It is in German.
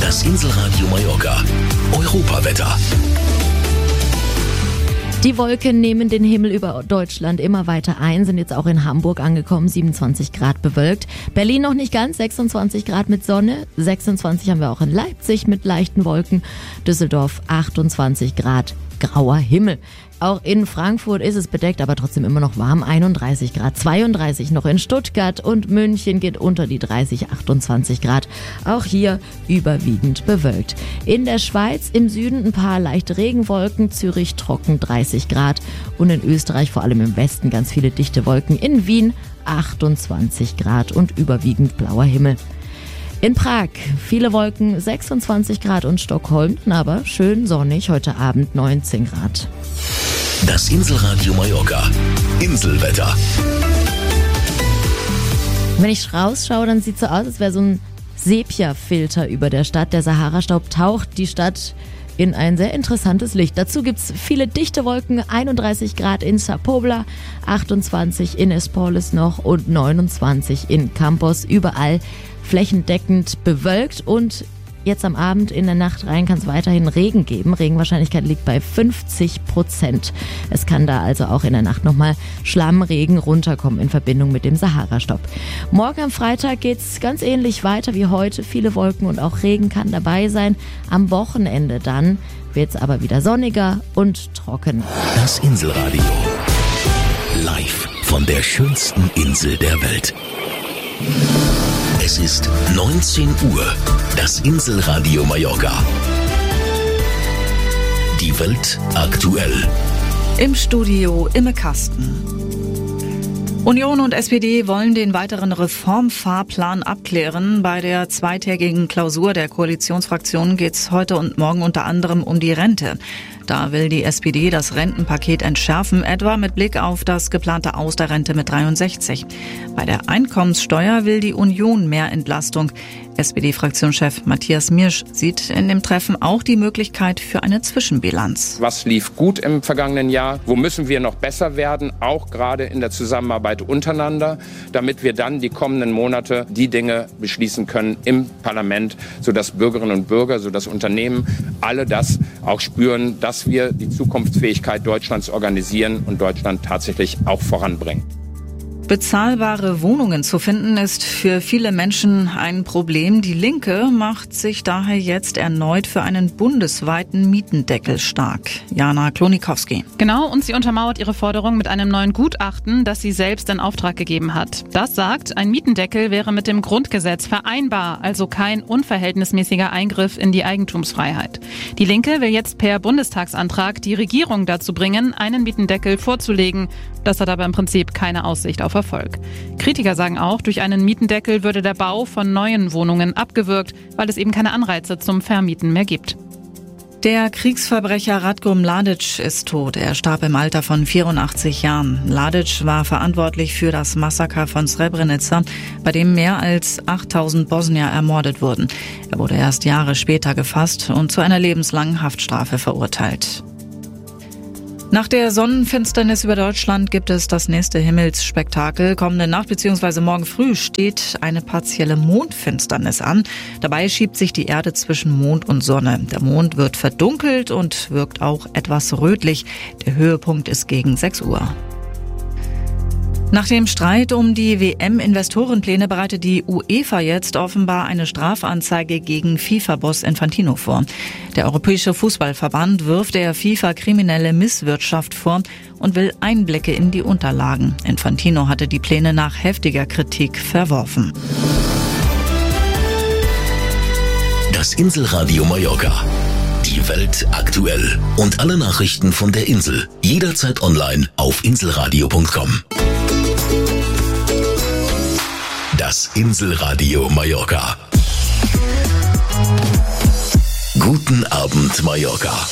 Das Inselradio Mallorca. Europawetter. Die Wolken nehmen den Himmel über Deutschland immer weiter ein, sind jetzt auch in Hamburg angekommen, 27 Grad bewölkt. Berlin noch nicht ganz, 26 Grad mit Sonne, 26 haben wir auch in Leipzig mit leichten Wolken, Düsseldorf 28 Grad, grauer Himmel. Auch in Frankfurt ist es bedeckt, aber trotzdem immer noch warm, 31 Grad, 32 noch in Stuttgart und München geht unter die 30, 28 Grad. Auch hier überwiegend bewölkt. In der Schweiz im Süden ein paar leichte Regenwolken, Zürich trocken 30 Grad und in Österreich vor allem im Westen ganz viele dichte Wolken. In Wien 28 Grad und überwiegend blauer Himmel. In Prag viele Wolken, 26 Grad und Stockholm, aber schön sonnig, heute Abend 19 Grad. Das Inselradio Mallorca. Inselwetter. Wenn ich rausschaue, dann sieht es so aus, als wäre so ein Sepia-Filter über der Stadt. Der Sahara-Staub taucht die Stadt in ein sehr interessantes Licht. Dazu gibt es viele dichte Wolken, 31 Grad in Sa Pobla, 28 in Espolis noch und 29 in Campos. Überall flächendeckend bewölkt und jetzt am Abend in der Nacht rein kann es weiterhin Regen geben. Regenwahrscheinlichkeit liegt bei 50%. Es kann da also auch in der Nacht nochmal Schlammregen runterkommen in Verbindung mit dem Sahara-Staub. Morgen am Freitag geht's ganz ähnlich weiter wie heute. Viele Wolken und auch Regen kann dabei sein. Am Wochenende dann wird's aber wieder sonniger und trocken. Das Inselradio. Live von der schönsten Insel der Welt. Es ist 19 Uhr. Das Inselradio Mallorca. Die Welt aktuell. Im Studio Imme Kasten. Union und SPD wollen den weiteren Reformfahrplan abklären. Bei der zweitägigen Klausur der Koalitionsfraktionen geht es heute und morgen unter anderem um die Rente. Da will die SPD das Rentenpaket entschärfen, etwa mit Blick auf das geplante Aus der Rente mit 63. Bei der Einkommenssteuer will die Union mehr Entlastung. SPD-Fraktionschef Matthias Mirsch sieht in dem Treffen auch die Möglichkeit für eine Zwischenbilanz. Was lief gut im vergangenen Jahr? Wo müssen wir noch besser werden? Auch gerade in der Zusammenarbeit untereinander, damit wir dann die kommenden Monate die Dinge beschließen können im Parlament, sodass Bürgerinnen und Bürger, sodass Unternehmen alle das auch spüren, dass wir die Zukunftsfähigkeit Deutschlands organisieren und Deutschland tatsächlich auch voranbringen. Bezahlbare Wohnungen zu finden ist für viele Menschen ein Problem. Die Linke macht sich daher jetzt erneut für einen bundesweiten Mietendeckel stark. Jana Klonikowski. Genau, und sie untermauert ihre Forderung mit einem neuen Gutachten, das sie selbst in Auftrag gegeben hat. Das sagt, ein Mietendeckel wäre mit dem Grundgesetz vereinbar, also kein unverhältnismäßiger Eingriff in die Eigentumsfreiheit. Die Linke will jetzt per Bundestagsantrag die Regierung dazu bringen, einen Mietendeckel vorzulegen. Das hat aber im Prinzip keine Aussicht auf Erfolg. Kritiker sagen auch, durch einen Mietendeckel würde der Bau von neuen Wohnungen abgewürgt, weil es eben keine Anreize zum Vermieten mehr gibt. Der Kriegsverbrecher Ratko Mladic ist tot. Er starb im Alter von 84 Jahren. Mladic war verantwortlich für das Massaker von Srebrenica, bei dem mehr als 8000 Bosnier ermordet wurden. Er wurde erst Jahre später gefasst und zu einer lebenslangen Haftstrafe verurteilt. Nach der Sonnenfinsternis über Deutschland gibt es das nächste Himmelsspektakel. Kommende Nacht bzw. morgen früh steht eine partielle Mondfinsternis an. Dabei schiebt sich die Erde zwischen Mond und Sonne. Der Mond wird verdunkelt und wirkt auch etwas rötlich. Der Höhepunkt ist gegen 6 Uhr. Nach dem Streit um die WM-Investorenpläne bereitet die UEFA jetzt offenbar eine Strafanzeige gegen FIFA-Boss Infantino vor. Der Europäische Fußballverband wirft der FIFA kriminelle Misswirtschaft vor und will Einblicke in die Unterlagen. Infantino hatte die Pläne nach heftiger Kritik verworfen. Das Inselradio Mallorca. Die Welt aktuell. Und alle Nachrichten von der Insel. Jederzeit online auf inselradio.com. Das Inselradio Mallorca. Guten Abend, Mallorca.